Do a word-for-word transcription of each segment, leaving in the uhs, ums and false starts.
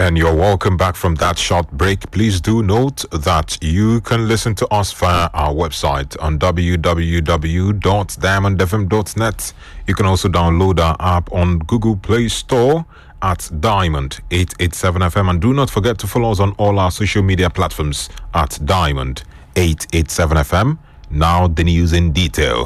And you're welcome back from that short break. Please do note that you can listen to us via our website on w w w dot diamond f m dot net. You can also download our app on Google Play Store at Diamond eight eight seven F M. And do not forget to follow us on all our social media platforms at Diamond eight eight seven F M. Now the news in detail.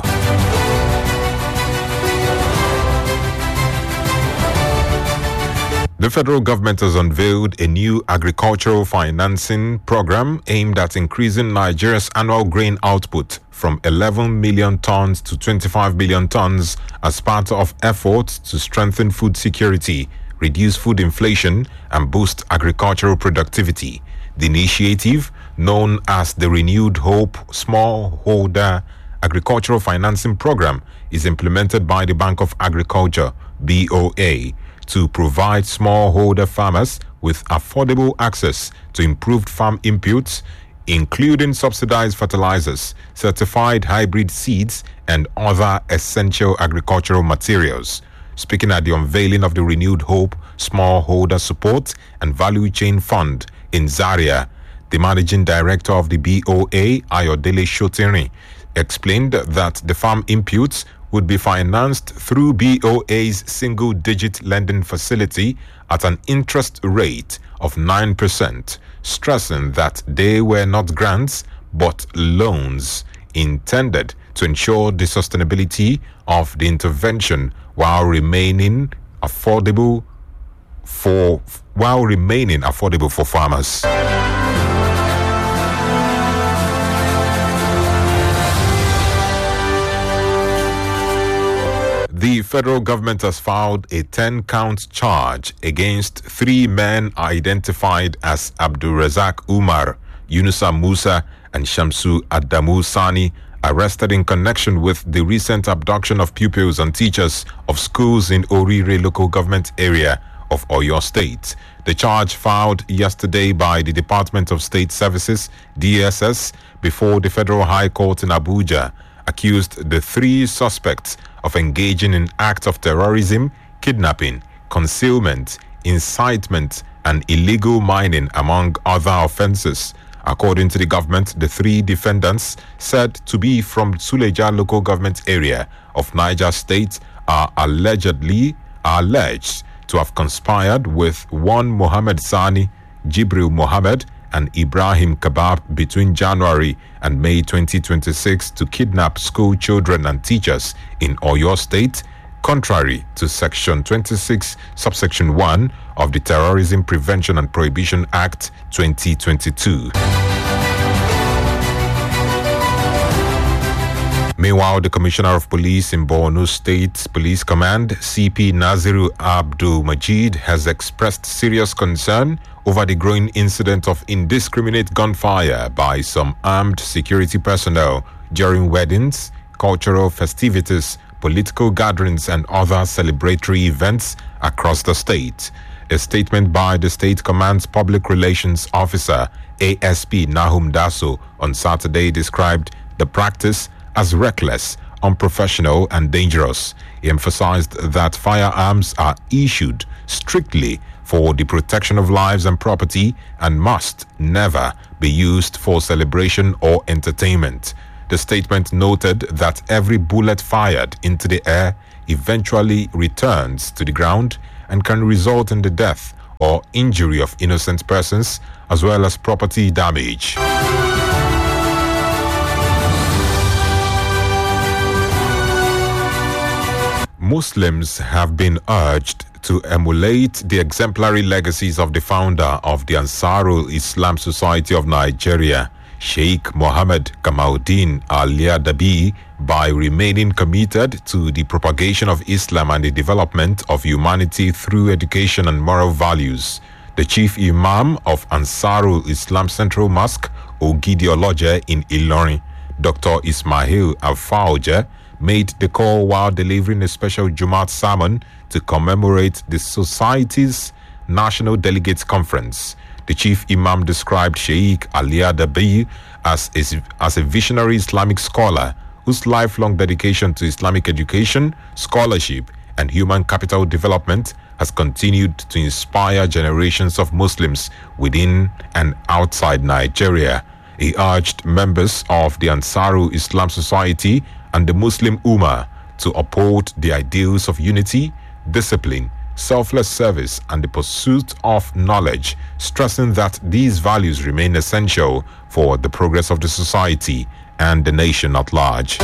The federal government has unveiled a new agricultural financing program aimed at increasing Nigeria's annual grain output from eleven million tons to twenty-five million tons as part of efforts to strengthen food security, reduce food inflation, and boost agricultural productivity. The initiative, known as the Renewed Hope Smallholder Agricultural Financing Program, is implemented by the Bank of Agriculture, B O A, to provide smallholder farmers with affordable access to improved farm inputs, including subsidized fertilizers, certified hybrid seeds, and other essential agricultural materials. Speaking at the unveiling of the Renewed Hope Smallholder Support and Value Chain Fund in Zaria, the managing director of the B O A, Ayodele Shotiri, explained that the farm inputs would be financed through B O A's single-digit lending facility at an interest rate of nine percent, stressing that they were not grants but loans intended to ensure the sustainability of the intervention while remaining affordable for while remaining affordable for farmers. The federal government has filed a ten-count charge against three men identified as Abdulrazak Umar, Yunusa Musa, and Shamsu Adamu Sani, arrested in connection with the recent abduction of pupils and teachers of schools in Orire local government area of Oyo State. The charge filed yesterday by the Department of State Services, D S S, before the Federal High Court in Abuja accused the three suspects of engaging in acts of terrorism, kidnapping, concealment, incitement, and illegal mining, among other offenses. According to the government, the three defendants, said to be from Suleja local government area of Niger State, are allegedly are alleged to have conspired with one Mohammed Sani, Jibril Mohammed, and Ibrahim Kabab between January and May twenty twenty-six to kidnap school children and teachers in Oyo State, contrary to Section twenty-six, Subsection one of the Terrorism Prevention and Prohibition Act twenty twenty-two. Meanwhile, the Commissioner of Police in Borno State Police Command, C P Naziru Abdul Majid, has expressed serious concern over the growing incident of indiscriminate gunfire by some armed security personnel during weddings, cultural festivities, political gatherings, and other celebratory events across the state. A statement by the State Command's Public Relations Officer, A S P Nahum Daso, on Saturday described the practice as reckless, unprofessional, and dangerous. He emphasized that firearms are issued strictly for the protection of lives and property and must never be used for celebration or entertainment. The statement noted that every bullet fired into the air eventually returns to the ground and can result in the death or injury of innocent persons as well as property damage. Muslims have been urged to emulate the exemplary legacies of the founder of the Ansarul Islam Society of Nigeria, Sheikh Mohammed Kamaldeen Al-Dabi, by remaining committed to the propagation of Islam and the development of humanity through education and moral values. The chief imam of Ansarul Islam Central Mosque, Ogidi Oloje in Ilorin, Doctor Ismail Al-Fauja, made the call while delivering a special Jumat sermon to commemorate the Society's National Delegates Conference. The chief imam described Sheikh Al-Dabi as a, as a visionary Islamic scholar whose lifelong dedication to Islamic education, scholarship, and human capital development has continued to inspire generations of Muslims within and outside Nigeria. He urged members of the Ansarul Islam Society and the Muslim Ummah to uphold the ideals of unity, discipline, selfless service, and the pursuit of knowledge, stressing that these values remain essential for the progress of the society and the nation at large.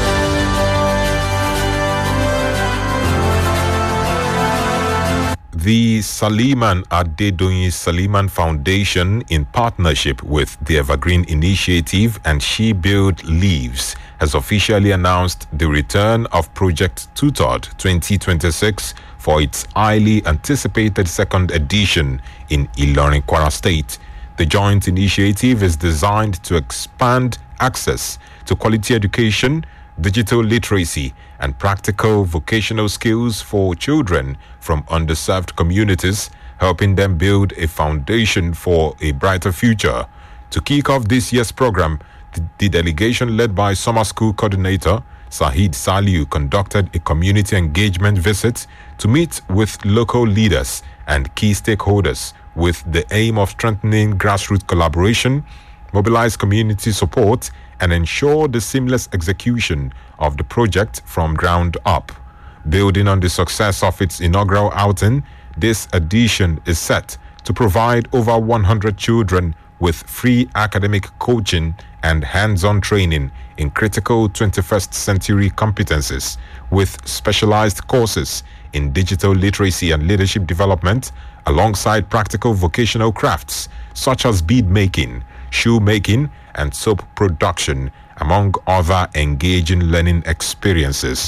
The Saliman Adedoyin Saliman Foundation, in partnership with the Evergreen Initiative and She Build Leaves, has officially announced the return of Project Tutored twenty twenty-six for its highly anticipated second edition in Ilorin, Kwara State. The joint initiative is designed to expand access to quality education, digital literacy, and practical vocational skills for children from underserved communities, helping them build a foundation for a brighter future. To kick off this year's program, the, the delegation led by Summer School Coordinator Sahid Saliu conducted a community engagement visit to meet with local leaders and key stakeholders with the aim of strengthening grassroots collaboration, mobilize community support, and ensure the seamless execution of the project from ground up. Building on the success of its inaugural outing, this edition is set to provide over one hundred children with free academic coaching and hands-on training in critical twenty-first century competencies, with specialized courses in digital literacy and leadership development, alongside practical vocational crafts such as bead making, shoe making, and soap production, among other engaging learning experiences.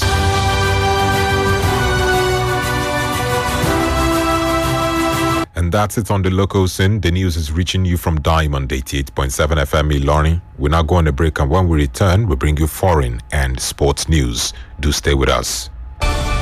And that's it on the local scene. The news is reaching you from Diamond eighty-eight point seven F M Ilorin. We're now going to break, and when we return, we'll bring you foreign and sports news. Do stay with us.